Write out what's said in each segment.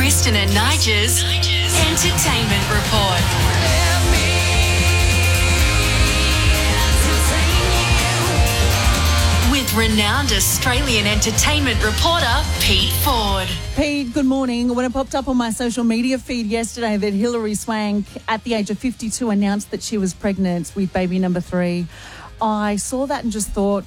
Kristen and Nigel's Entertainment Report. With renowned Australian entertainment reporter Pete Ford. Pete, good morning. When it popped up on my social media feed yesterday that Hilary Swank, at the age of 52, announced that she was pregnant with baby number 3, I saw that and just thought,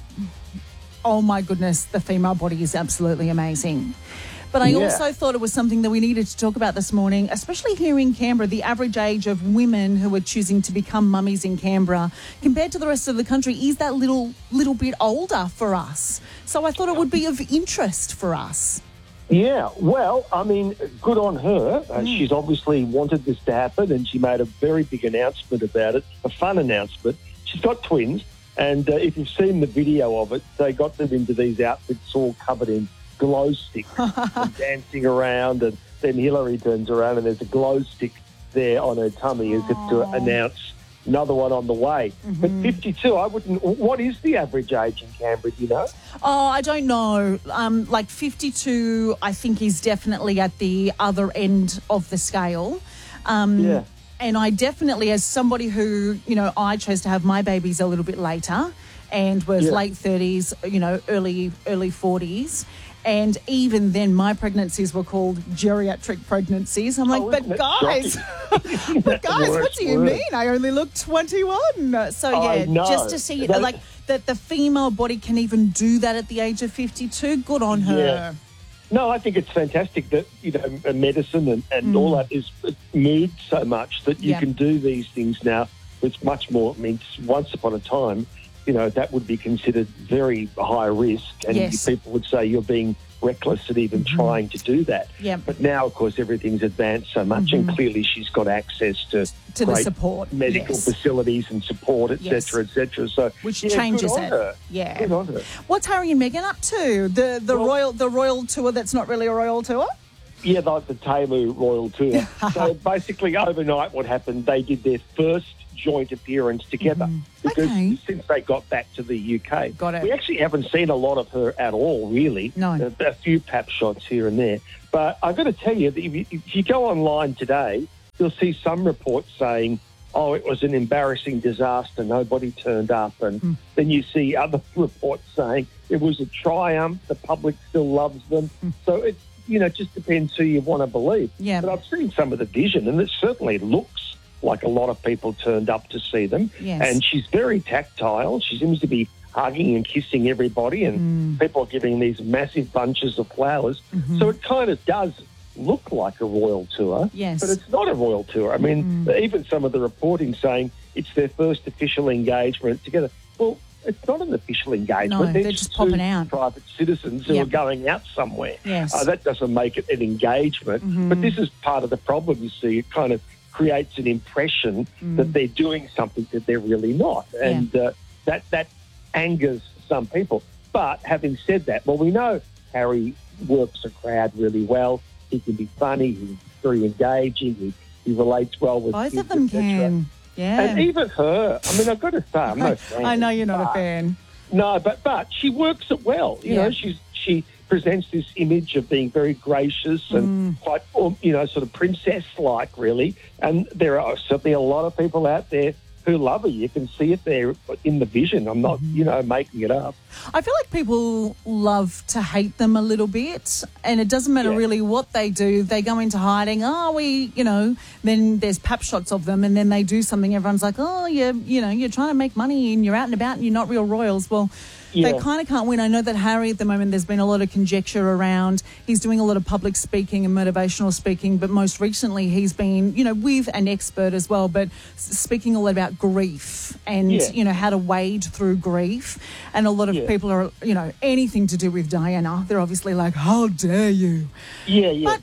oh my goodness, the female body is absolutely amazing. But I also thought it was something that we needed to talk about this morning, especially here in Canberra, the average age of women who are choosing to become mummies in Canberra compared to the rest of the country is that little bit older for us. So I thought it would be of interest for us. Yeah, well, I mean, good on her. She's obviously wanted this to happen, and she made a very big announcement about it, a fun announcement. She's got twins, and if you've seen the video of it, they got them into these outfits all covered in glow sticks and dancing around, and then Hilary turns around and there's a glow stick there on her tummy as if to announce another one on the way. But 52, what is the average age in Canberra, do you know? Oh, I don't know. Like 52, I think is definitely at the other end of the scale. And I definitely, as somebody who, I chose to have my babies a little bit later and was late 30s, early 40s. And even then, my pregnancies were called geriatric pregnancies. I'm like, but guys, what do you mean? I only look 21. So, just to see, that the female body can even do that at the age of 52, good on her. Yeah. No, I think it's fantastic that, medicine and all that is moved so much that you can do these things now. It's much more, once upon a time, that would be considered very high risk, and people would say you're being reckless at even trying to do that. But now, of course, everything's advanced so much, and clearly she's got access to the support, medical facilities and support, etc., etc. So, which changes good on it. Her. Yeah. Good on her. What's Harry and Meghan up to? The royal tour that's not really a royal tour? Yeah, like the Tamu Royal Tour. So basically, overnight, what happened? They did their first joint appearance together because since they got back to the UK. Got it. We actually haven't seen a lot of her at all, really. No. A few pap shots here and there. But I've got to tell you, that if you go online today, you'll see some reports saying, oh, it was an embarrassing disaster, nobody turned up. And then you see other reports saying it was a triumph, the public still loves them. So it just depends who you want to believe. Yeah. But I've seen some of the vision, and it certainly looks like a lot of people turned up to see them. Yes. And she's very tactile. She seems to be hugging and kissing everybody, and people are giving these massive bunches of flowers. So it kind of does look like a royal tour, but it's not a royal tour. I mean, even some of the reporting saying it's their first official engagement together. Well, it's not an official engagement. No, they're just popping out. Private citizens who are going out somewhere. Yes. That doesn't make it an engagement. But this is part of the problem, you see. It kind of creates an impression that they're doing something that they're really not. And that angers some people. But having said that, well, we know Harry works a crowd really well. He can be funny. He's very engaging. He relates well with both kids, of them can. Yeah. And even her, I've got to say, I'm no fan. I know you're not a fan. No, but she works it well. You know, she presents this image of being very gracious and quite, sort of princess-like, really. And there are certainly a lot of people out there who love her. You can see it there in the vision. I'm not, making it up. I feel like people love to hate them a little bit, and it doesn't matter really what they do. They go into hiding. Then there's pap shots of them, and then they do something. Everyone's like, oh, you're trying to make money and you're out and about and you're not real royals. Well, they kind of can't win. I know that Harry at the moment, there's been a lot of conjecture around. He's doing a lot of public speaking and motivational speaking, but most recently he's been, with an expert as well, but speaking a lot about grief and, how to wade through grief. And a lot of people are, anything to do with Diana. They're obviously like, how dare you? But,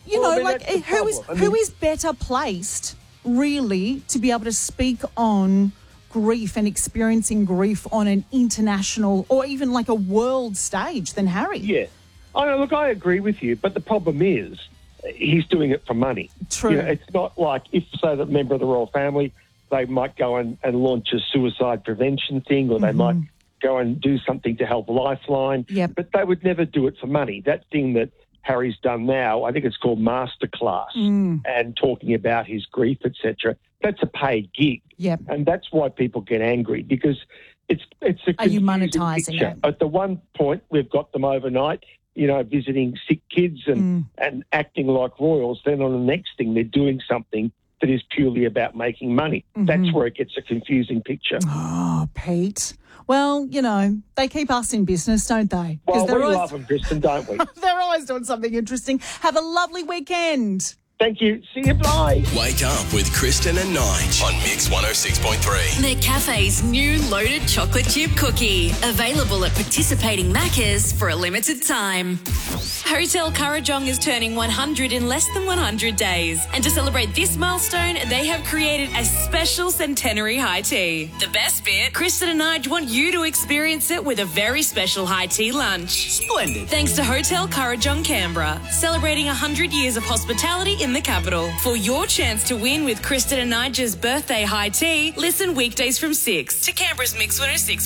who is better placed, really, to be able to speak on grief and experiencing grief on an international or even like a world stage than Harry? Yeah. I agree with you, but the problem is he's doing it for money. True. It's not like if, say, the member of the royal family, they might go and launch a suicide prevention thing, or they might go and do something to help Lifeline. Yep. But they would never do it for money. That thing that Harry's done now, I think it's called Masterclass, and talking about his grief, etc. That's a paid gig. Yep. And that's why people get angry, because it's a Are you confusing monetising picture. it? At the one point, we've got them overnight, visiting sick kids and acting like royals. Then on the next thing, they're doing something that is purely about making money. That's where it gets a confusing picture. Oh, Pete. Well, they keep us in business, don't they? Well, we always, love them, Kristen, don't we? they're always doing something interesting. Have a lovely weekend. Thank you. See you. Bye. Wake up with Kristen and Nige on Mix 106.3. McCafe's new loaded chocolate chip cookie. Available at participating Maccas for a limited time. Hotel Kurrajong is turning 100 in less than 100 days. And to celebrate this milestone, they have created a special centenary high tea. The best bit, Kristen and I want you to experience it with a very special high tea lunch. Splendid. Thanks to Hotel Kurrajong Canberra, celebrating 100 years of hospitality in the capital. For your chance to win with Kristen and Nigel's birthday high tea, listen weekdays from 6 to Canberra's Mix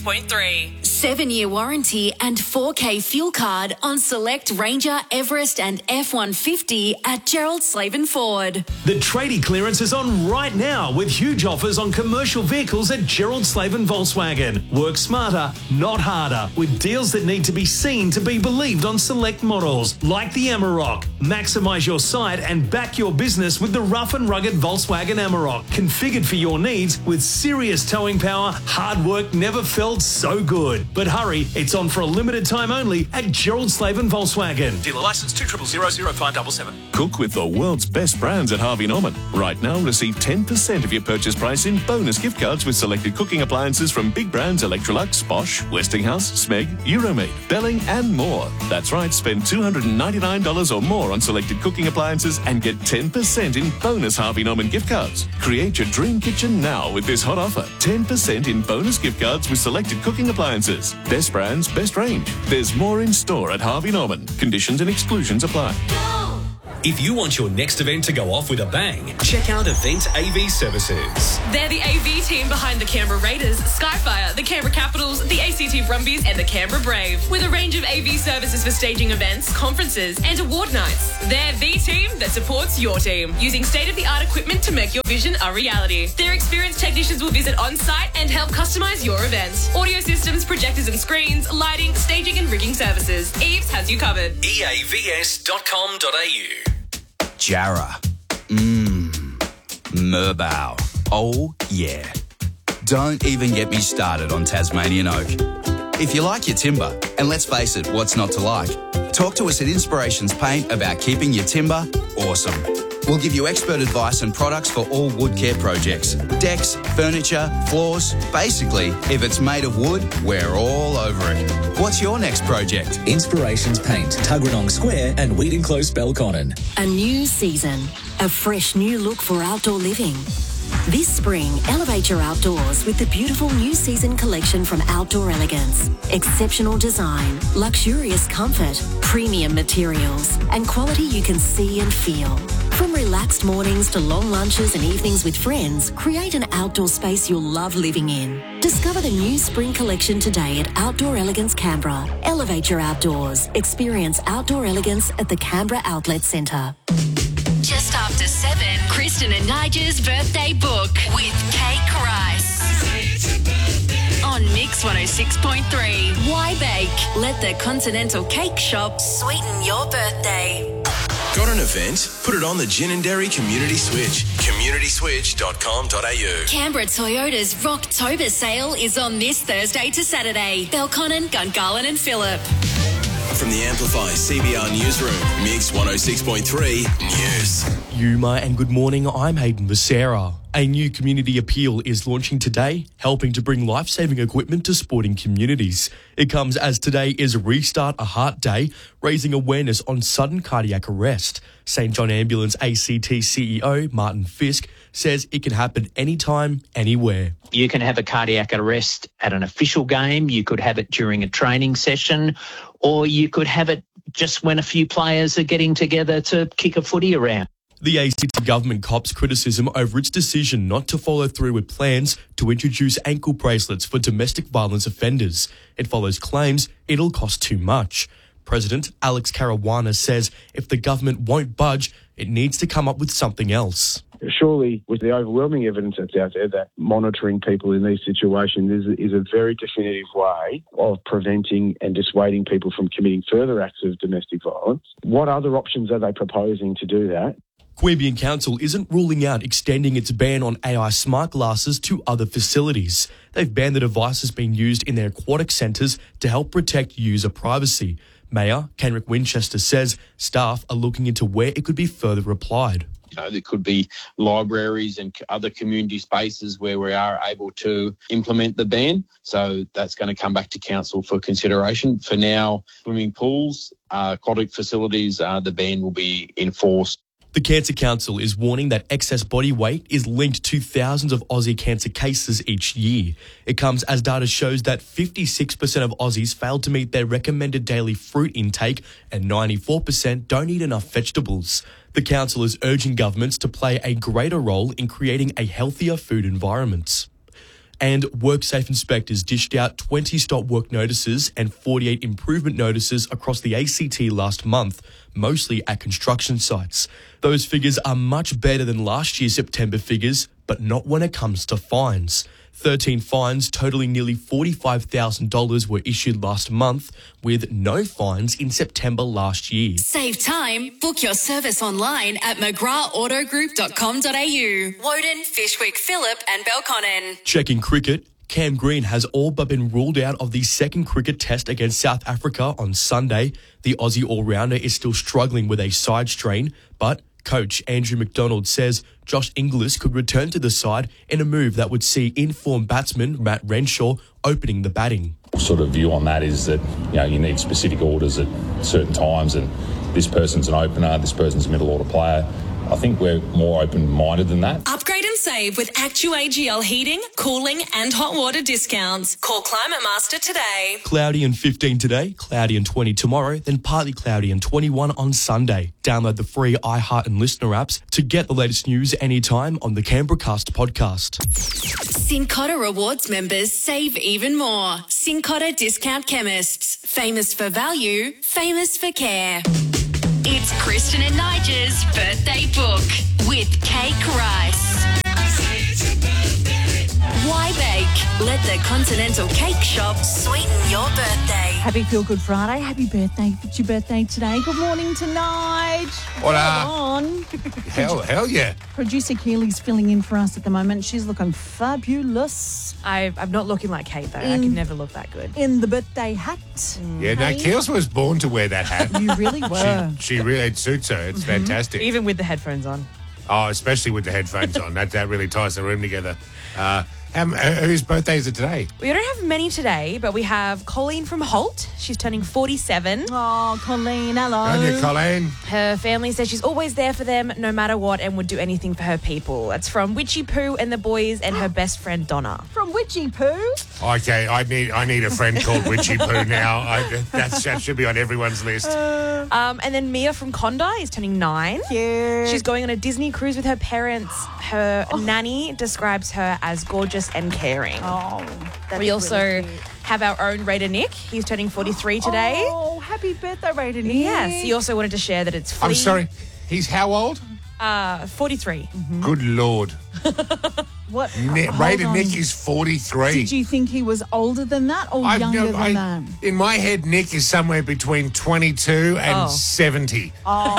106.3. 7-year warranty and 4K fuel card on select Ranger, Everest and F-150 at Gerald Slaven Ford. The tradie clearance is on right now with huge offers on commercial vehicles at Gerald Slaven Volkswagen. Work smarter, not harder, with deals that need to be seen to be believed on select models like the Amarok. Maximise your sight and back your business with the rough and rugged Volkswagen Amarok, configured for your needs with serious towing power. Hard work never felt so good. But hurry, it's on for a limited time only at Gerald Slaven Volkswagen. Dealer licence 2000577. Cook with the world's best brands at Harvey Norman. Right now, receive 10% of your purchase price in bonus gift cards with selected cooking appliances from big brands Electrolux, Bosch, Westinghouse, Smeg, Euromade, Belling and more. That's right, spend $299 or more on selected cooking appliances and get 10% in bonus Harvey Norman gift cards. Create your dream kitchen now with this hot offer. 10% in bonus gift cards with selected cooking appliances. Best brands, best range. There's more in store at Harvey Norman. Conditions and exclusions apply. If you want your next event to go off with a bang, check out Event AV Services. They're the AV team behind the Canberra Raiders, Skyfire, the Canberra Capitals, the ACT Brumbies and the Canberra Brave. With a range of AV services for staging events, conferences and award nights. They're the team that supports your team, using state-of-the-art equipment to make your vision a reality. Their experienced technicians will visit on-site and help customise your event. Audio systems, projectors and screens, lighting, staging and rigging services. Eves has you covered. eavs.com.au. Jarrah. Merbau. Oh, yeah. Don't even get me started on Tasmanian oak. If you like your timber, and let's face it, what's not to like? Talk to us at Inspirations Paint about keeping your timber awesome. We'll give you expert advice and products for all wood care projects. Decks, furniture, floors. Basically, if it's made of wood, we're all over it. What's your next project? Inspirations Paint, Tuggeranong Square and Wheaton Close, Belconnen. A new season, a fresh new look for outdoor living. This spring, elevate your outdoors with the beautiful new season collection from Outdoor Elegance. Exceptional design, luxurious comfort, premium materials, and quality you can see and feel. From relaxed mornings to long lunches and evenings with friends, create an outdoor space you'll love living in. Discover the new spring collection today at Outdoor Elegance Canberra. Elevate your outdoors. Experience outdoor elegance at the Canberra Outlet Centre. Just after 7, Kristen and Nigel's birthday book with Kate Rice. On Mix 106.3. Why bake? Let the Continental Cake Shop sweeten your birthday. Got an event? Put it on the Gin and Dairy Community Switch. communityswitch.com.au. Canberra Toyota's Rocktober sale is on this Thursday to Saturday. Belconnen, Gungahlin and Phillip. From the Amplify CBR Newsroom, Mix 106.3 News. Yuma and good morning, I'm Hayden Becerra. A new community appeal is launching today, helping to bring life-saving equipment to sporting communities. It comes as today is Restart a Heart Day, raising awareness on sudden cardiac arrest. St John Ambulance ACT CEO Martin Fisk says it can happen anytime, anywhere. You can have a cardiac arrest at an official game, you could have it during a training session, or you could have it just when a few players are getting together to kick a footy around. The ACT government cops criticism over its decision not to follow through with plans to introduce ankle bracelets for domestic violence offenders. It follows claims it'll cost too much. President Alex Caruana says if the government won't budge, it needs to come up with something else. Surely, with the overwhelming evidence that's out there, that monitoring people in these situations is a very definitive way of preventing and dissuading people from committing further acts of domestic violence. What other options are they proposing to do that? Queanbeyan Council isn't ruling out extending its ban on AI smart glasses to other facilities. They've banned the devices being used in their aquatic centres to help protect user privacy. Mayor Kenrick Winchester says staff are looking into where it could be further applied. There could be libraries and other community spaces where we are able to implement the ban. So that's going to come back to council for consideration. For now, swimming pools, aquatic facilities, the ban will be enforced. The Cancer Council is warning that excess body weight is linked to thousands of Aussie cancer cases each year. It comes as data shows that 56% of Aussies fail to meet their recommended daily fruit intake and 94% don't eat enough vegetables. The council is urging governments to play a greater role in creating a healthier food environment. And WorkSafe inspectors dished out 20 stop work notices and 48 improvement notices across the ACT last month, mostly at construction sites. Those figures are much better than last year's September figures, but not when it comes to fines. 13 fines totaling nearly $45,000 were issued last month, with no fines in September last year. Save time. Book your service online at mcgrathautogroup.com.au. Woden, Fishwick, Phillip and Belconnen. Checking cricket, Cam Green has all but been ruled out of the second cricket test against South Africa on Sunday. The Aussie all-rounder is still struggling with a side strain, but coach Andrew McDonald says Josh Inglis could return to the side in a move that would see in-form batsman Matt Renshaw opening the batting. Sort of view on that is that you need specific orders at certain times, and this person's an opener, this person's a middle order player. I think we're more open-minded than that. Upgrade and save with ActuAGL heating, cooling and hot water discounts. Call Climate Master today. Cloudy and 15 today, cloudy and 20 tomorrow, then partly cloudy and 21 on Sunday. Download the free iHeart and Listener apps to get the latest news anytime on the Canberra Cast podcast. Cincotta Rewards members save even more. Cincotta Discount Chemists. Famous for value, famous for care. It's Kristen and Nigel's birthday book with Cake Rice. Why bake? Let the Continental Cake Shop sweeten your birthday. Happy Feel Good Friday. Happy birthday. It's your birthday today. Good morning to Nige. Hola. On. Hell yeah. Producer Keely's filling in for us at the moment. She's looking fabulous. I'm not looking like Kate, though. I can never look that good. In the birthday hat. Yeah, no, Keels was born to wear that hat. You really were. She really, it suits her. It's fantastic. Even with the headphones on. Oh, especially with the headphones on. That really ties the room together. Whose birthday is it today? We don't have many today, but we have Colleen from Holt. She's turning 47. Oh, Colleen, hello. On you, Colleen. Her family says she's always there for them, no matter what, and would do anything for her people. That's from Witchy Poo and the boys and her best friend, Donna. From Witchy Poo? Okay, I need a friend called Witchy Poo now. That should be on everyone's list. And then Mia from Condi is turning 9. Cute. She's going on a Disney cruise with her parents. Her nanny describes her as gorgeous and caring. Oh, that's we also really cute. have our own Raider Nick. He's turning 43 today. Oh, happy birthday, Raider Nick. Yes, he also wanted to share that it's Flea. I'm sorry, he's how old? 43. Good Lord. What? Raider Nick is 43. Did you think he was older than that or younger than that? In my head, Nick is somewhere between 22 and 70.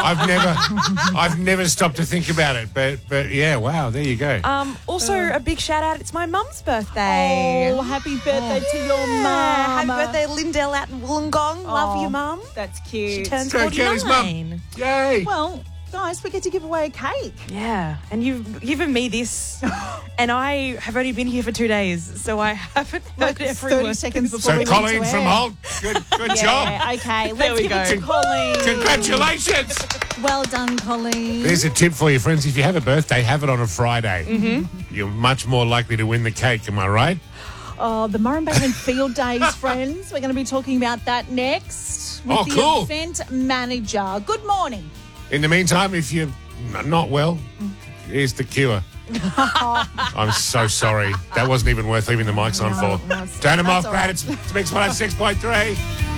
Oh. I've never stopped to think about it, but yeah, wow, there you go. Also, a big shout out. It's my mum's birthday. Oh, happy birthday to your mum. Happy birthday, Lindell out in Wollongong. Love you, mum. That's cute. She turns Go, 49. Kelly's mum. Yay. Well, guys, we get to give away a cake. Yeah, and you've given me this, and I have only been here for 2 days, so I haven't heard every 30 word. seconds before So we Colleen went to from air. Holt, good job. Yeah, okay, There let's we give it go. to Colleen. Congratulations. Well done, Colleen. There's a tip for you, friends. If you have a birthday, have it on a Friday. Mm-hmm. You're much more likely to win the cake, am I right? Oh, the Murrumbateman Field Days, friends. We're going to be talking about that next with the cool. event manager. Good morning. In the meantime, if you're not well, here's the cure. I'm so sorry. That wasn't even worth leaving the mics on for. Turn them off, all Brad. right. It's Mix 106.3.